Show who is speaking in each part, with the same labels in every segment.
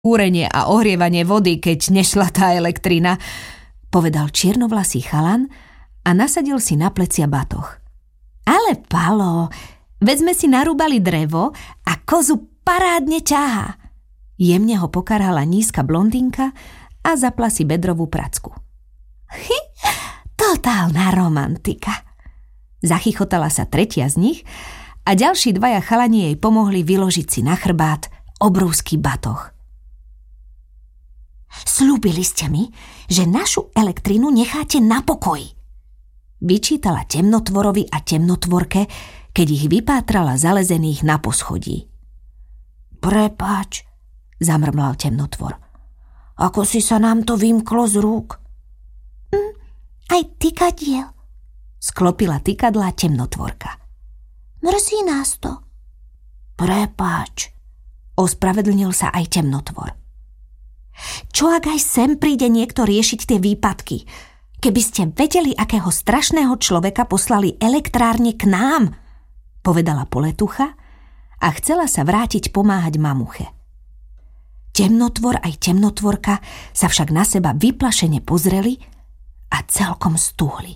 Speaker 1: kúrenie a ohrievanie vody, keď nešla tá elektrina, povedal čiernovlasý chalan a nasadil si na plecia batoh. Ale Palo, veď sme si narúbali drevo a kozu parádne ťahá. Jemne ho pokarhala nízka blondínka a zapla si bedrovú pracku. Totálna romantika. Zachychotala sa tretia z nich a ďalší dvaja chalani jej pomohli vyložiť si na chrbát obrovský batoh. Sľúbili ste mi, že našu elektrínu necháte na pokoji, vyčítala temnotvorovi a temnotvorke, keď ich vypátrala zalezených na poschodí. Prepáč, zamrmlal temnotvor. Ako si sa nám to vymklo z rúk? Aj tykadiel, sklopila tykadlá temnotvorka. Mrzí nás to. Prepáč, ospravedlnil sa aj temnotvor. Čo ak aj sem príde niekto riešiť tie výpadky? Keby ste vedeli, akého strašného človeka poslali elektrárne k nám, povedala Poletucha a chcela sa vrátiť pomáhať mamuche. Temnotvor aj temnotvorka sa však na seba vyplašene pozreli a celkom stúhli.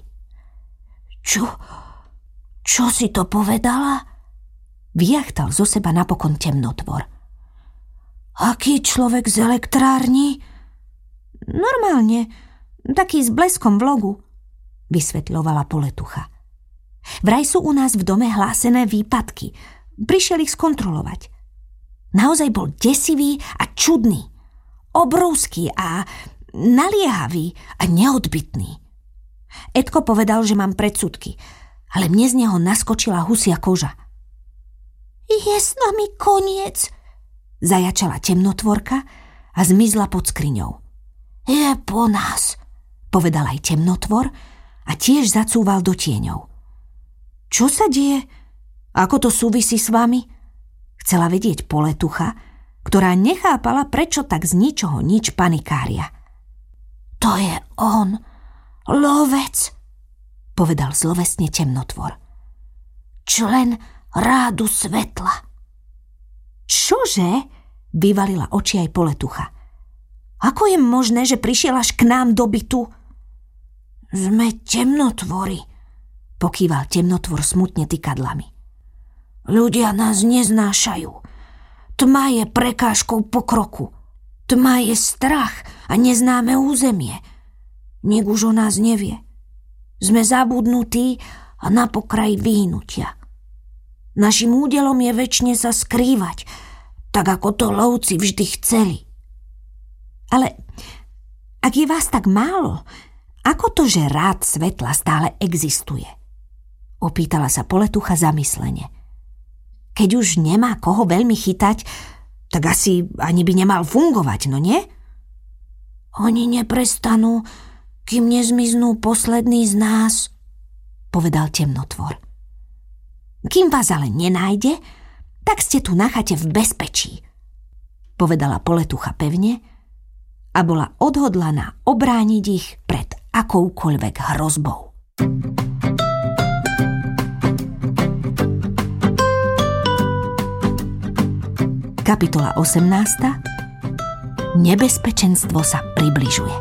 Speaker 1: Čo si to povedala? Vyjachtal zo seba napokon temnotvor. Aký človek z elektrárni? Normálne, taký s bleskom v logu, vysvetľovala Poletucha. Vraj sú u nás v dome hlásené výpadky. Prišiel ich skontrolovať. Naozaj bol desivý a čudný. Obrovský a naliehavý a neodbytný. Edko povedal, že mám predsudky, ale mne z neho naskočila husia koža. Je s nami koniec, zajačala temnotvorka a zmizla pod skriňou. Je po nás, povedal aj temnotvor a tiež zacúval do tieňov. Čo sa deje? Ako to súvisí s vami? Chcela vedieť Poletucha, ktorá nechápala, prečo tak z ničoho nič panikária. To je on, lovec, povedal zlovesne temnotvor. Člen rádu svetla. Čože? Vyvalila oči aj Poletucha. Ako je možné, že prišiel až k nám do bytu? Sme temnotvory, pokýval temnotvor smutne tykadlami. Ľudia nás neznášajú. Tma je prekážkou pokroku. Tma je strach a neznáme územie. Nik už o nás nevie. Sme zabudnutí a na pokraji vyhnutia. Naším údelom je večne sa skrývať, tak ako to lovci vždy chceli. Ale ak je vás tak málo, ako to, že rád svetla stále existuje? Opýtala sa Poletucha zamyslene. Keď už nemá koho veľmi chytať, tak asi ani by nemal fungovať, no nie? Oni neprestanú, kým nezmiznú poslední z nás, povedal temnotvor. Kým vás ale nenájde, tak ste tu na chate v bezpečí, povedala Poletucha pevne a bola odhodlaná obrániť ich pred akoukoľvek hrozbou. Kapitola 18. Nebezpečenstvo sa približuje.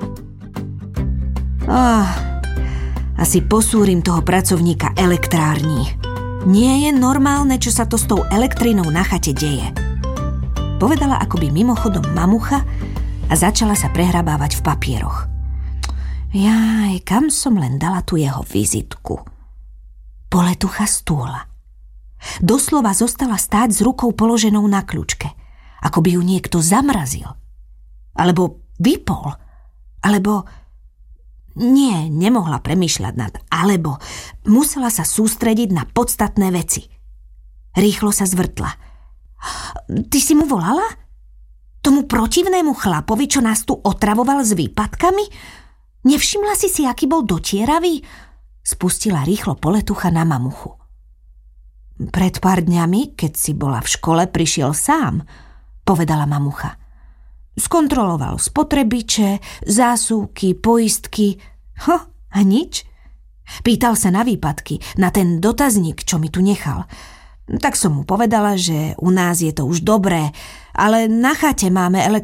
Speaker 1: Asi posúrim toho pracovníka elektrární. Nie je normálne, čo sa to s tou elektrinou na chate deje, povedala akoby mimochodom mamucha a začala sa prehrabávať v papieroch. Jaj, kam som len dala tu jeho vizitku? Poletucha stúla. Doslova zostala stáť s rukou položenou na kľúčke, ako by ju niekto zamrazil. Alebo vypol. Alebo... Nie, nemohla premýšľať nad alebo. Musela sa sústrediť na podstatné veci. Rýchlo sa zvrtla. Ty si mu volala? Tomu protivnému chlapovi, čo nás tu otravoval s výpadkami? Nevšimla si, aký bol dotieravý? Spustila rýchlo Poletucha na mamuchu. Pred pár dňami, keď si bola v škole, prišiel sám, povedala mamucha. Skontroloval spotrebiče, zásuvky, poistky. A nič? Pýtal sa na výpadky, na ten dotazník, čo mi tu nechal. Tak som mu povedala, že u nás je to už dobré ale na chate máme